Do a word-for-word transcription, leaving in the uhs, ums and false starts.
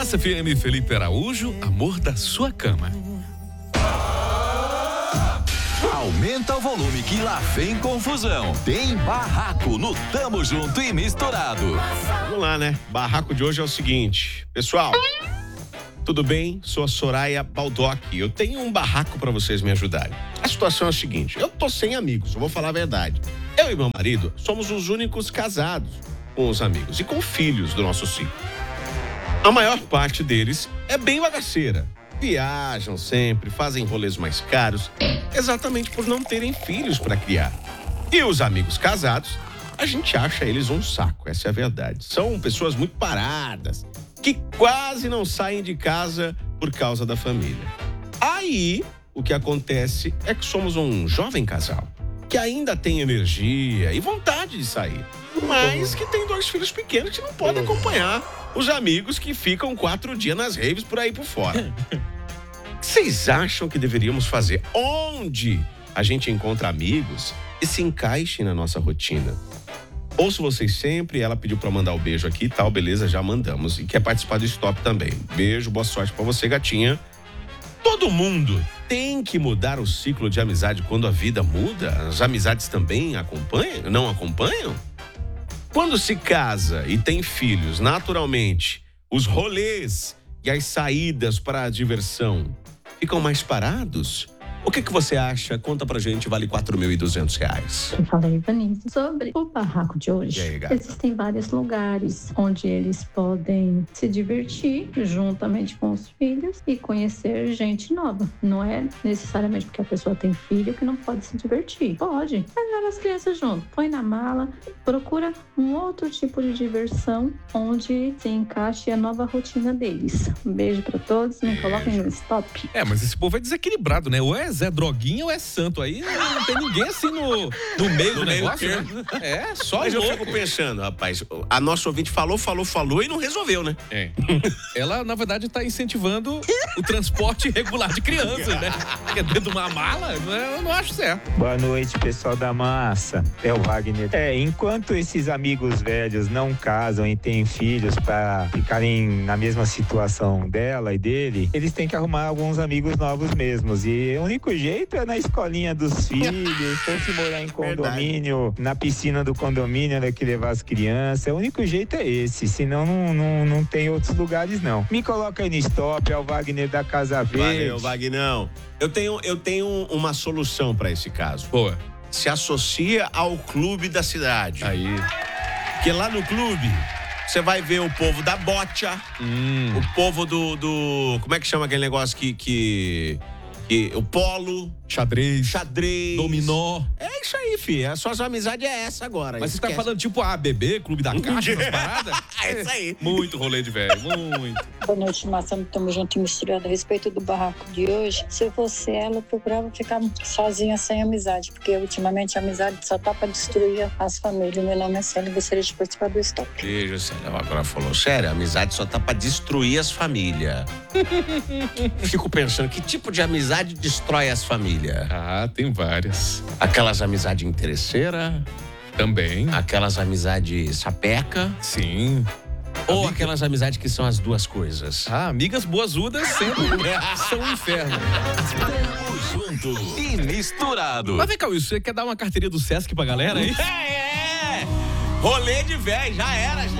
Massa F M, Felipe Araújo, amor da sua cama. Aumenta o volume que lá vem confusão. Tem barraco no Tamo Junto e Misturado. Vamos lá, né? Barraco de hoje é o seguinte. Pessoal, tudo bem? Sou a Soraya Baldock. Eu tenho um barraco pra vocês me ajudarem. A situação é a seguinte. Eu tô sem amigos, eu vou falar a verdade. Eu e meu marido somos os únicos casados com os amigos e com filhos do nosso ciclo. A maior parte deles é bem bagaceira. Viajam sempre, fazem rolês mais caros, exatamente por não terem filhos para criar. E os amigos casados, a gente acha eles um saco, essa é a verdade. São pessoas muito paradas, que quase não saem de casa por causa da família. Aí, o que acontece é que somos um jovem casal, que ainda tem energia e vontade de sair, mas que tem dois filhos pequenos que não podem acompanhar os amigos que ficam quatro dias nas raves por aí por fora. O que vocês acham que deveríamos fazer? Onde a gente encontra amigos e se encaixem na nossa rotina? Ouço vocês sempre, ela pediu pra mandar o beijo aqui e tal, beleza, já mandamos. E quer participar do Stop também. Beijo, boa sorte pra você, gatinha. Todo mundo tem que mudar o ciclo de amizade quando a vida muda? As amizades também acompanham? Não acompanham? Quando se casa e tem filhos, naturalmente, os rolês e as saídas para a diversão ficam mais parados? O que que você acha? Conta pra gente, vale quatro mil e duzentos reais. Eu falei, Vanessa, sobre o barraco de hoje. E aí, gata? Existem vários lugares onde eles podem se divertir juntamente com os filhos e conhecer gente nova. Não é necessariamente porque a pessoa tem filho que não pode se divertir. Pode. Leva as crianças junto, põe na mala, procura um outro tipo de diversão onde se encaixe a nova rotina deles. Um beijo pra todos, me coloquem no stop. É, mas esse povo é desequilibrado, né? Ou é Zé Droguinha ou é santo. Aí não tem ninguém assim no, no meio do negócio, né? É, só Mas eu louco. fico pensando, rapaz, a nossa ouvinte falou, falou, falou e não resolveu, né? É. Ela, na verdade, tá incentivando o transporte regular de crianças, né? Porque dentro de uma mala, eu não acho certo. Boa noite, pessoal da massa. É o Wagner. É, enquanto esses amigos velhos não casam e têm filhos para ficarem na mesma situação dela e dele, eles têm que arrumar alguns amigos novos mesmos. E o único jeito é na escolinha dos filhos, ou se morar em condomínio, verdade, na piscina do condomínio, né, que levar as crianças. O único jeito é esse, senão não, não, não tem outros lugares, não. Me coloca aí no stop, é o Wagner da Casa Verde. Valeu, Vagnão. Eu tenho, eu tenho uma solução para esse caso. Boa. Se associa ao clube da cidade. Aí. Porque lá no clube, você vai ver o povo da bocha, hum. o povo do, do... Como é que chama aquele negócio que... que... E o polo, xadrez, xadrez, dominó. É isso aí, filho. A sua amizade é essa agora. Mas esquece. você tá falando tipo A B B, Clube da Caixa, essas paradas? É isso aí. Muito rolê de velho, muito. Boa noite, Massa. Tamo junto e misturado. A respeito do barraco de hoje, se eu fosse ela, eu procurava ficar sozinha, sem amizade, porque ultimamente a amizade só tá pra destruir as famílias. Meu nome é Célia e gostaria de participar do Stop. Beijo, Célia. Agora falou sério, a amizade só tá pra destruir as famílias. Fico pensando, que tipo de amizade destrói as famílias? Ah, tem várias. Aquelas amizades interesseiras? Também. Aquelas amizades sapeca? Sim. Ou Amiga... aquelas amizades que são as duas coisas? Ah, amigas boazudas sempre são um inferno. Tamo junto e misturado. Mas vem cá, Wilson, você quer dar uma carteirinha do Sesc pra galera aí? É, é! Rolê de velho, já era, já.